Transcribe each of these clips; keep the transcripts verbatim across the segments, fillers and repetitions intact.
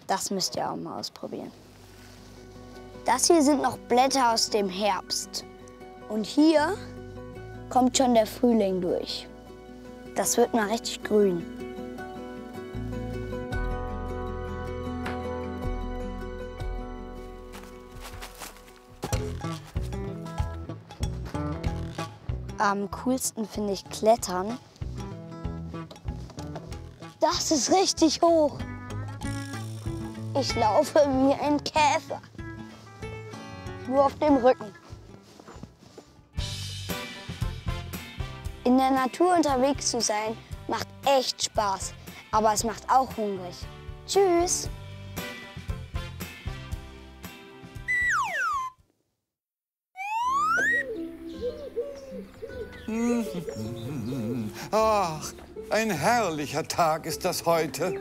Das müsst ihr auch mal ausprobieren. Das hier sind noch Blätter aus dem Herbst. Und hier kommt schon der Frühling durch. Das wird mal richtig grün. Am coolsten finde ich Klettern. Das ist richtig hoch. Ich laufe wie ein Käfer. Nur auf dem Rücken. In der Natur unterwegs zu sein, macht echt Spaß. Aber es macht auch hungrig. Tschüss. Ach, ein herrlicher Tag ist das heute.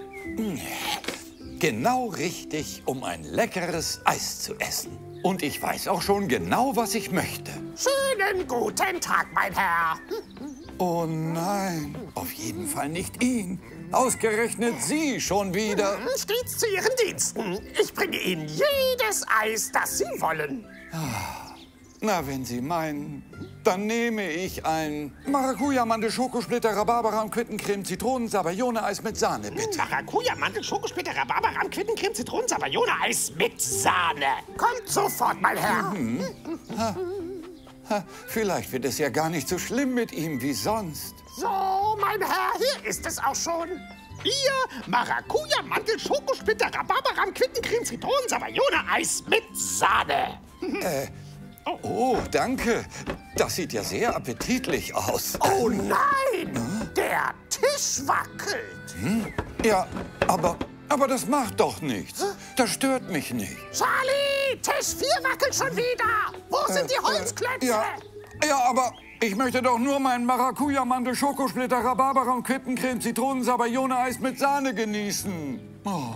Genau richtig, um ein leckeres Eis zu essen. Und ich weiß auch schon genau, was ich möchte. Schönen guten Tag, mein Herr. Oh nein, auf jeden Fall nicht ihn. Ausgerechnet Sie schon wieder. Stets zu Ihren Diensten. Ich bringe Ihnen jedes Eis, das Sie wollen. Na, wenn Sie meinen, dann nehme ich ein Maracuja, Mandel, Schokosplitter, Rhabarberrahm, Quittencreme, Zitronen, Sabayone-Eis mit Sahne, bitte. Maracuja, Mandel, Schokosplitter, Rhabarberrahm, Quittencreme, Zitronen, Sabayone-Eis mit Sahne. Kommt sofort, mein Herr. Mhm. Ha. Ha. Vielleicht wird es ja gar nicht so schlimm mit ihm wie sonst. So, mein Herr, hier ist es auch schon. Ihr Maracuja, Mandel, Schokosplitter, Rhabarberrahm, Quittencreme, Zitronen, Sabayone-Eis mit Sahne. Äh, oh, danke. Das sieht ja sehr appetitlich aus. Oh nein, hm? Der Tisch wackelt. Hm? Ja, aber, aber das macht doch nichts. Das stört mich nicht. Charlie, Tisch vier wackelt schon wieder. Wo äh, sind die Holzklötze? Äh, ja, ja, aber ich möchte doch nur meinen Maracuja, Mandel, Schokosplitter, Rhabarberrahm, Quittencreme, Zitronen, Sabayone-Eis mit Sahne genießen. Oh.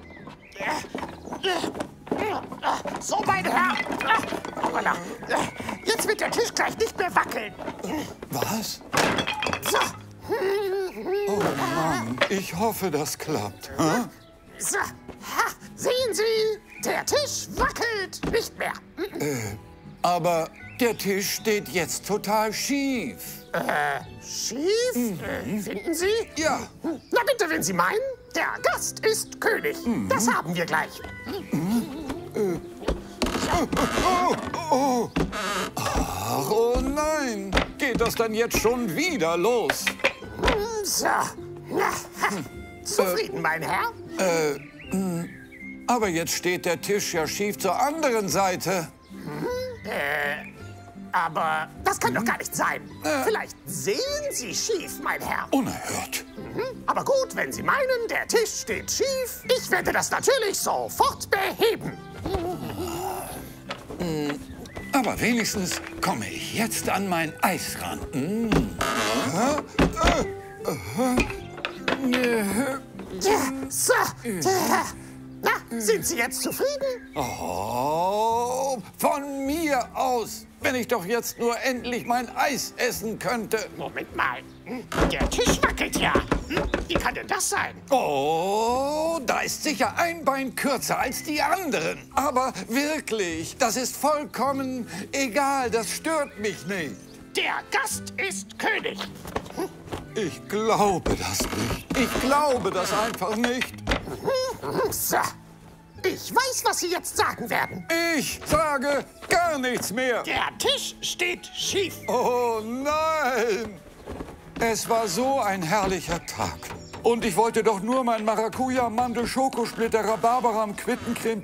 So, mein Herr. Jetzt wird der Tisch gleich nicht mehr wackeln. Was? So. Oh Mann, ich hoffe, das klappt. Hä? So. Ha, sehen Sie, der Tisch wackelt nicht mehr. Äh, aber der Tisch steht jetzt total schief. Äh, schief? Mhm. Äh, finden Sie? Ja. Na bitte, wenn Sie meinen, der Gast ist König. Mhm. Das haben wir gleich. Mhm. Äh. Oh, oh, oh. Ach, oh nein. Geht das dann jetzt schon wieder los? So. Na, zufrieden, äh, mein Herr? Äh, mh. Aber jetzt steht der Tisch ja schief zur anderen Seite. Hm, äh, aber das kann hm. doch gar nicht sein. Äh. Vielleicht sehen Sie schief, mein Herr. Unerhört. Mhm. Aber gut, wenn Sie meinen, der Tisch steht schief, ich werde das natürlich sofort beheben. Aber wenigstens komme ich jetzt an mein Eis ran. Mm. So. Na, sind Sie jetzt zufrieden? Oh, von mir aus. Wenn ich doch jetzt nur endlich mein Eis essen könnte. Moment mal. Der Tisch wackelt ja. Wie kann denn das sein? Oh, da ist sicher ein Bein kürzer als die anderen. Aber wirklich, das ist vollkommen egal. Das stört mich nicht. Der Gast ist König. Ich glaube das nicht. Ich glaube das einfach nicht. So. Ich weiß, was Sie jetzt sagen werden. Ich sage gar nichts mehr. Der Tisch steht schief. Oh nein! Es war so ein herrlicher Tag. Und ich wollte doch nur mein Maracuja, Mandel, Schokosplitter, Rhabarberrahm, Quittencreme,